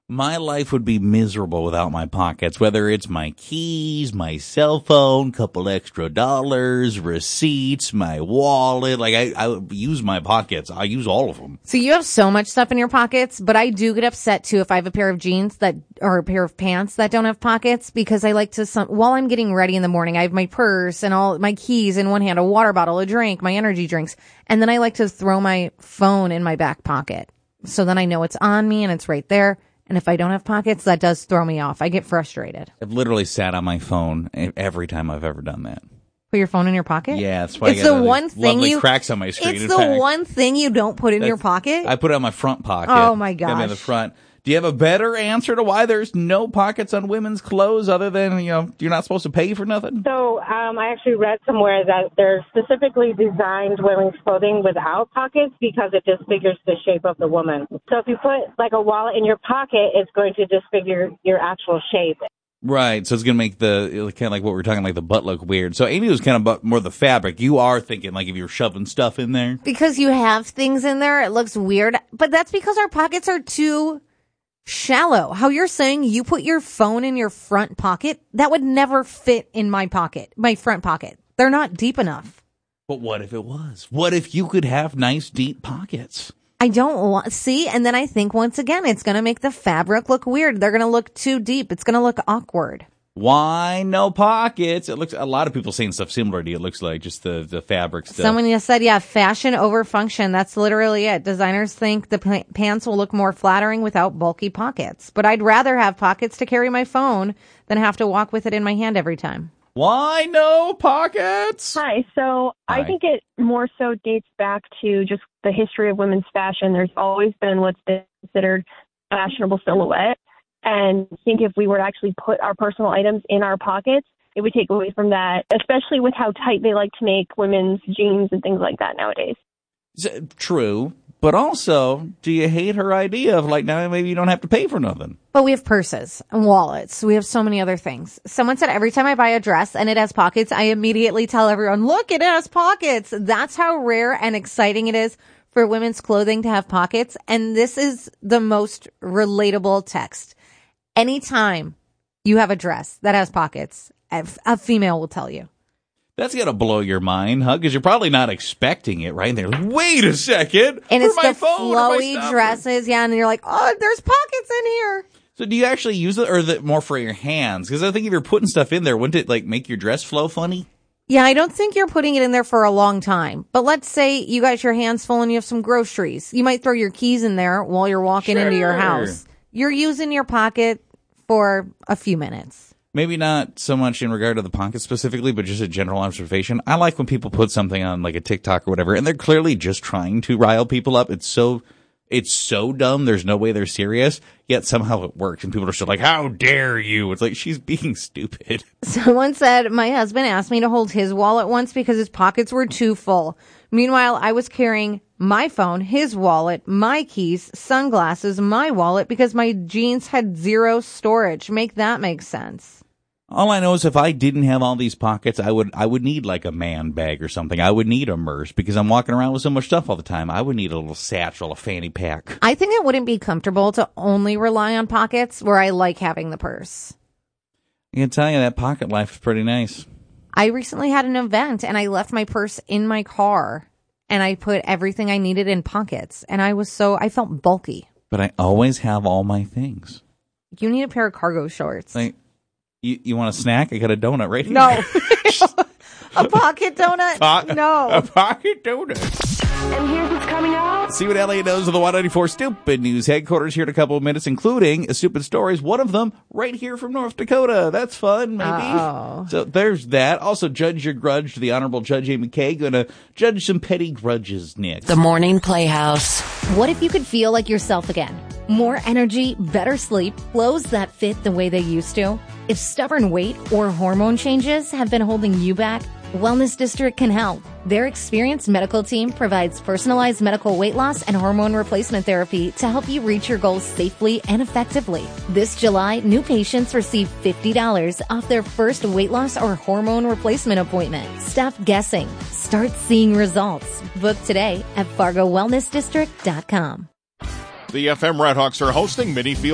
My life would be miserable without my pockets, whether it's my keys, my cell phone, couple extra dollars, receipts, my wallet. Like, I use my pockets. I use all of them. So you have so much stuff in your pockets, but I do get upset too if I have a pair of jeans or a pair of pants that don't have pockets, because I like to, while I'm getting ready in the morning, I have my purse and all my keys in one hand, a water bottle, a drink, my energy drinks, and then I like to throw my phone in my back pocket. So then I know it's on me and it's right there. And if I don't have pockets, that does throw me off. I get frustrated. I've literally sat on my phone every time I've ever done that. Put your phone in your pocket? Yeah, that's why it's I got the one thing lovely cracks on my screen. It's the one thing you don't put in your pocket? I put it on my front pocket. Oh, my gosh. Got me in the front. Do you have a better answer to why there's no pockets on women's clothes other than, you're not supposed to pay for nothing? So I actually read somewhere that they're specifically designed women's clothing without pockets because it disfigures the shape of the woman. So if you put like a wallet in your pocket, it's going to disfigure your actual shape. Right, so it's going to make kind of like what we're talking, like the butt look weird. So Amy was kind of more the fabric. You are thinking like if you're shoving stuff in there. Because you have things in there, it looks weird. But that's because our pockets are too shallow. How you're saying you put your phone in your front pocket, that would never fit in my pocket, my front pocket. They're not deep enough. But what if it was? What if you could have nice deep pockets? I don't want, see, and then I think once again, it's going to make the fabric look weird. They're going to look too deep. It's going to look awkward. Why no pockets? It looks, a lot of people saying stuff similar to you. It looks like just the fabric stuff. Someone just said, yeah, fashion over function. That's literally it. Designers think the pants will look more flattering without bulky pockets. But I'd rather have pockets to carry my phone than have to walk with it in my hand every time. Why no pockets? Hi. So I think it more so dates back to just the history of women's fashion. There's always been what's been considered fashionable silhouette. And I think if we were to actually put our personal items in our pockets, it would take away from that, especially with how tight they like to make women's jeans and things like that nowadays. True. But also, do you hate her idea of like, now maybe you don't have to pay for nothing? But we have purses and wallets. We have so many other things. Someone said every time I buy a dress and it has pockets, I immediately tell everyone, look, it has pockets. That's how rare and exciting it is for women's clothing to have pockets. And this is the most relatable text. Anytime you have a dress that has pockets, a female will tell you. That's got to blow your mind, huh? Because you're probably not expecting it, right? And they're like, wait a second. And it's the flowy dresses, yeah, and you're like, oh, there's pockets in here. So do you actually use it, or is it more for your hands? Because I think if you're putting stuff in there, wouldn't it like make your dress flow funny? Yeah, I don't think you're putting it in there for a long time. But let's say you got your hands full and you have some groceries. You might throw your keys in there while you're walking into your house. You're using your pocket for a few minutes. Maybe not so much in regard to the pocket specifically, but just a general observation. I like when people put something on like a TikTok or whatever, and they're clearly just trying to rile people up. It's so dumb. There's no way they're serious, yet somehow it works. And people are still like, how dare you? It's like, she's being stupid. Someone said, my husband asked me to hold his wallet once because his pockets were too full. Meanwhile, I was carrying my phone, his wallet, my keys, sunglasses, my wallet, because my jeans had zero storage. Make that make sense. All I know is if I didn't have all these pockets, I would need like a man bag or something. I would need a purse because I'm walking around with so much stuff all the time. I would need a little satchel, a fanny pack. I think it wouldn't be comfortable to only rely on pockets where I like having the purse. I can tell you that pocket life is pretty nice. I recently had an event and I left my purse in my car and I put everything I needed in pockets and I felt bulky. But I always have all my things. You need a pair of cargo shorts. Like, you want a snack? I got a donut right here. No. A pocket donut? No. A pocket donut. And here's what's coming up. See what Elliot knows of the 194 Stupid News headquarters here in a couple of minutes, including stupid stories. One of them right here from North Dakota. That's fun, maybe. Uh-oh. So there's that. Also, Judge Your Grudge to the Honorable Judge Amy Kay. Going to judge some petty grudges next. The Morning Playhouse. What if you could feel like yourself again? More energy, better sleep, clothes that fit the way they used to? If stubborn weight or hormone changes have been holding you back, Wellness District can help. Their experienced medical team provides personalized medical weight loss and hormone replacement therapy to help you reach your goals safely and effectively. This July, new patients receive $50 off their first weight loss or hormone replacement appointment. Stop guessing. Start seeing results. Book today at FargoWellnessDistrict.com. The FM Redhawks are hosting Mini Field